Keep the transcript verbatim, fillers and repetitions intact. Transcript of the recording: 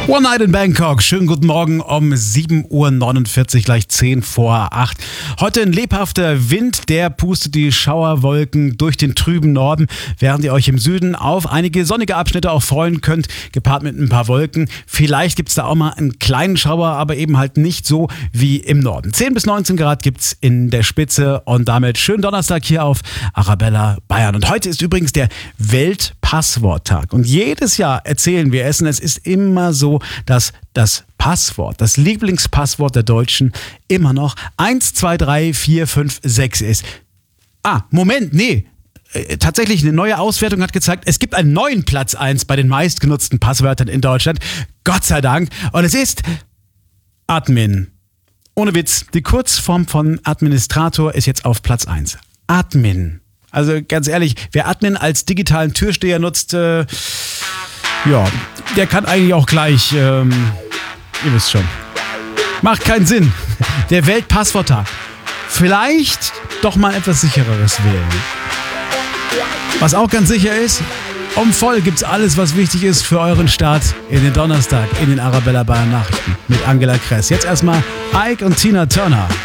One Night in Bangkok. Schönen guten Morgen um sieben Uhr neunundvierzig, gleich zehn vor acht. Heute ein lebhafter Wind, der pustet die Schauerwolken durch den trüben Norden, während ihr euch im Süden auf einige sonnige Abschnitte auch freuen könnt, gepaart mit ein paar Wolken. Vielleicht gibt's da auch mal einen kleinen Schauer, aber eben halt nicht so wie im Norden. zehn bis neunzehn Grad gibt's in der Spitze und damit schönen Donnerstag hier auf Arabella Bayern. Und heute ist übrigens der Weltpassworttag. Und jedes Jahr erzählen wir es und es ist immer so, dass das Passwort, das Lieblingspasswort der Deutschen immer noch eins, zwei, drei, vier, fünf, sechs ist. Ah, Moment, nee. Tatsächlich eine neue Auswertung hat gezeigt, es gibt einen neuen Platz eins bei den meistgenutzten Passwörtern in Deutschland. Gott sei Dank. Und es ist Admin. Ohne Witz, die Kurzform von Administrator ist jetzt auf Platz eins. Admin. Also ganz ehrlich, wer Admin als digitalen Türsteher nutzt, äh, ja, der kann eigentlich auch gleich, ähm, ihr wisst schon. Macht keinen Sinn. Der Weltpassworttag. Vielleicht doch mal etwas sichereres wählen. Was auch ganz sicher ist, um voll gibt's alles, was wichtig ist für euren Start in den Donnerstag in den Arabella Bayern Nachrichten mit Angela Kress. Jetzt erstmal Ike und Tina Turner.